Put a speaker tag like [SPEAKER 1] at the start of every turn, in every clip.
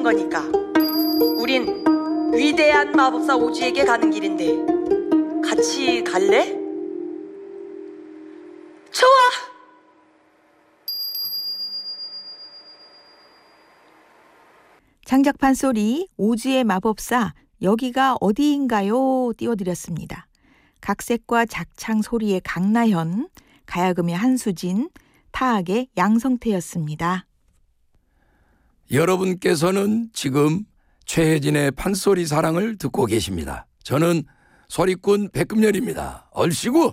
[SPEAKER 1] 거니까. 우린 위대한 마법사 오지에게 가는 길인데 같이 갈래? 좋아!
[SPEAKER 2] 창작 판소리 오지의 마법사 여기가 어디인가요? 띄워드렸습니다. 각색과 작창 소리의 강나현, 가야금의 한수진, 타악의 양성태였습니다.
[SPEAKER 3] 여러분께서는 지금 최혜진의 판소리 사랑을 듣고 계십니다. 저는 소리꾼 백금열입니다. 얼씨구!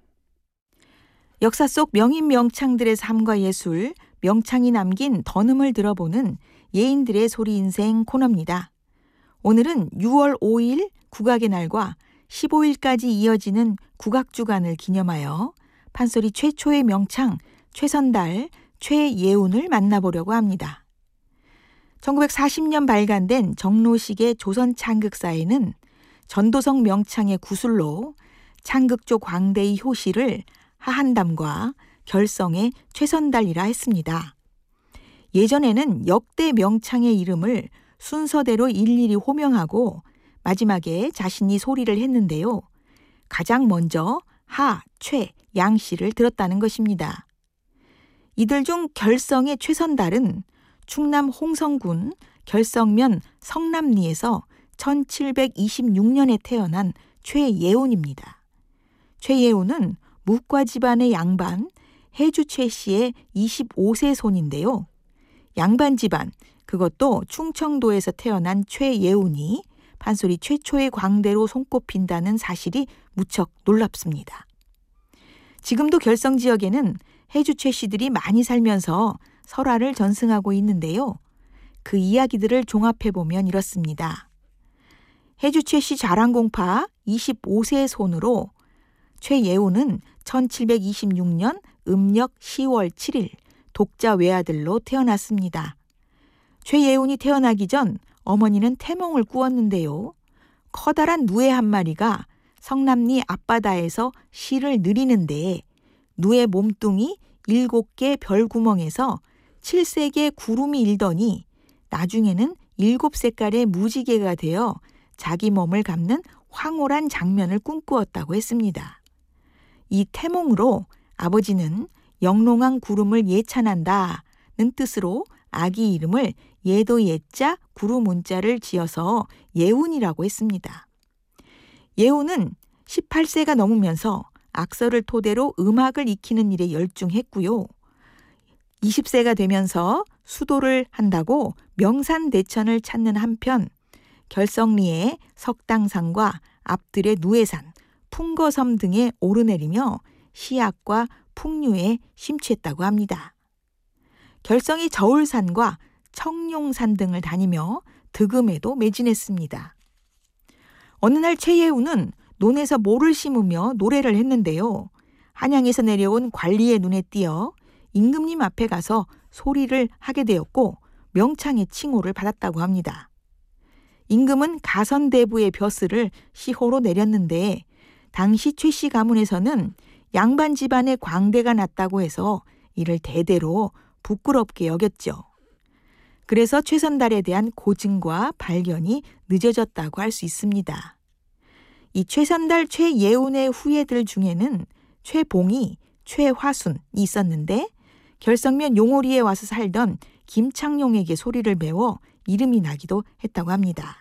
[SPEAKER 2] 역사 속 명인 명창들의 삶과 예술, 명창이 남긴 던음을 들어보는 예인들의 소리 인생 코너입니다. 오늘은 6월 5일 국악의 날과 15일까지 이어지는 국악주간을 기념하여 판소리 최초의 명창 최선달, 최예운을 만나보려고 합니다. 1940년 발간된 정로식의 조선창극사에는 전도성 명창의 구술로 창극조 광대의 효시를 하한담과 결성의 최선달이라 했습니다. 예전에는 역대 명창의 이름을 순서대로 일일이 호명하고 마지막에 자신이 소리를 했는데요. 가장 먼저 하, 최, 양씨를 들었다는 것입니다. 이들 중 결성의 최선달은 충남 홍성군 결성면 성남리에서 1726년에 태어난 최예운입니다. 최예운은 묵과 집안의 양반 해주 최 씨의 25세 손인데요. 양반 집안, 그것도 충청도에서 태어난 최예운이 판소리 최초의 광대로 손꼽힌다는 사실이 무척 놀랍습니다. 지금도 결성 지역에는 해주 최 씨들이 많이 살면서 설화를 전승하고 있는데요. 그 이야기들을 종합해보면 이렇습니다. 해주 최 씨 자랑공파 25세의 손으로 최예운은 1726년 음력 10월 7일 독자 외아들로 태어났습니다. 최예운이 태어나기 전 어머니는 태몽을 꾸었는데요. 커다란 누에 한 마리가 성남리 앞바다에서 시를 느리는데 누의 몸뚱이 7개 별구멍에서 7색의 구름이 일더니 나중에는 7색깔의 무지개가 되어 자기 몸을 감는 황홀한 장면을 꿈꾸었다고 했습니다. 이 태몽으로 아버지는 영롱한 구름을 예찬한다는 뜻으로 아기 이름을 예도 예자 구름 운자를 지어서 예운이라고 했습니다. 예운은 18세가 넘으면서 악설을 토대로 음악을 익히는 일에 열중했고요. 20세가 되면서 수도를 한다고 명산대천을 찾는 한편 결성리의 석당산과 앞들의 누에산, 풍거섬 등에 오르내리며 시악과 풍류에 심취했다고 합니다. 결성이 저울산과 청룡산 등을 다니며 득음에도 매진했습니다. 어느 날 최예운은 논에서 모를 심으며 노래를 했는데요. 한양에서 내려온 관리의 눈에 띄어 임금님 앞에 가서 소리를 하게 되었고 명창의 칭호를 받았다고 합니다. 임금은 가선대부의 벼슬을 시호로 내렸는데 당시 최씨 가문에서는 양반 집안의 광대가 났다고 해서 이를 대대로 부끄럽게 여겼죠. 그래서 최선달에 대한 고증과 발견이 늦어졌다고 할 수 있습니다. 이 최선달 최예운의 후예들 중에는 최봉이, 최화순이 있었는데 결성면 용오리에 와서 살던 김창룡에게 소리를 배워 이름이 나기도 했다고 합니다.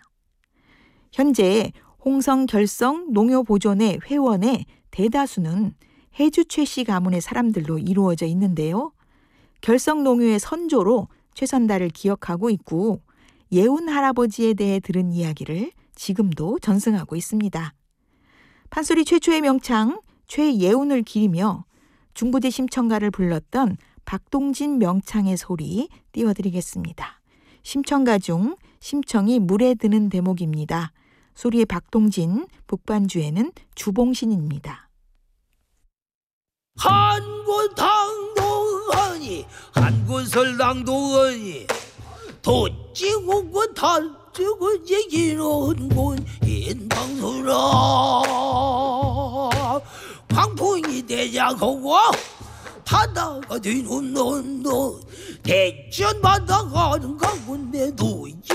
[SPEAKER 2] 현재 홍성 결성 농효보존의 회원의 대다수는 해주 최씨 가문의 사람들로 이루어져 있는데요. 결성 농효의 선조로 최선달을 기억하고 있고 예운 할아버지에 대해 들은 이야기를 지금도 전승하고 있습니다. 판소리 최초의 명창 최예운을 기리며 중부제 심청가를 불렀던 박동진 명창의 소리 띄워드리겠습니다. 심청가 중 심청이 물에 드는 대목입니다. 소리의 박동진, 북반주에는 주봉신입니다.
[SPEAKER 4] 한곳당도하니 한곳설당도하니 도찌고고 달찌고 이런곳 인방소라 광풍이 대작하고 바다가 뒤놓는 대전 바다가는 가운데 놓이지